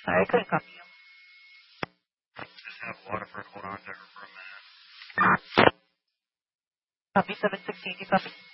Sorry, I couldn't copy you. Just have Waterford hold on to her for a minute. Copy 716, you copy.